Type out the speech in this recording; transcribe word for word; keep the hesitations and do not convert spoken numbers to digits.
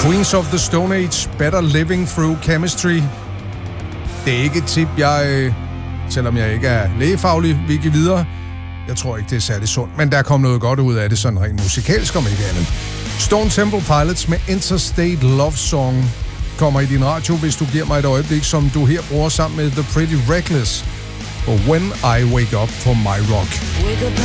Queens of the Stone Age, Better Living Through Chemistry. Det er ikke et tip, jeg, øh, selvom jeg ikke er lægefaglig, vil give videre. Jeg tror ikke, det er særlig sundt, men der kom noget godt ud af det, sådan rent musikalsk om ikke andet. Stone Temple Pilots med Interstate Love Song kommer i din radio, hvis du giver mig et øjeblik, som du her bruger sammen med The Pretty Reckless. Og When I Wake Up for My Rock.